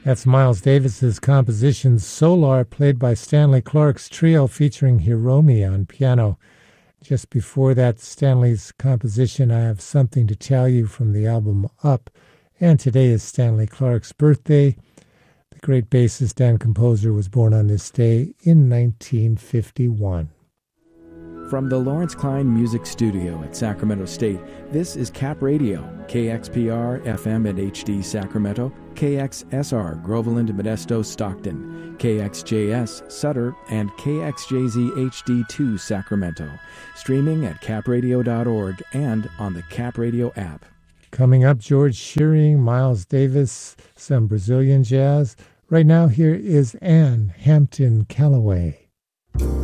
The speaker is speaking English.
That's Miles Davis's composition Solar, played by Stanley Clark's trio featuring Hiromi on piano. Just before that, Stanley's composition I Have Something to Tell You from the album Up. And today is Stanley Clark's birthday. The great bassist and composer was born on this day in 1951. From the Lawrence Klein Music Studio at Sacramento State, this is Cap Radio, KXPR FM and HD Sacramento, KXSR Groveland, Modesto, Stockton, KXJS Sutter, and KXJZ HD2 Sacramento. Streaming at capradio.org and on the Cap Radio app. Coming up, George Shearing, Miles Davis, some Brazilian jazz. Right now, here is Ann Hampton Callaway.